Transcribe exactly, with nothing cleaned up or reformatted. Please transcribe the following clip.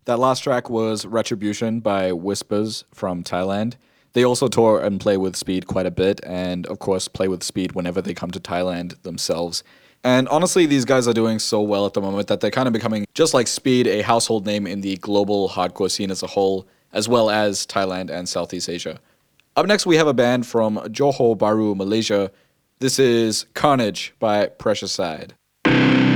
That last track was Retribution by Whispers from Thailand. They also tour and play with Speed quite a bit, and of course, play with Speed whenever they come to Thailand themselves. And honestly, these guys are doing so well at the moment that they're kind of becoming, just like Speed, a household name in the global hardcore scene as a whole, as well as Thailand and Southeast Asia. Up next, we have a band from Johor Bahru, Malaysia. This is Carnage by Precious Side.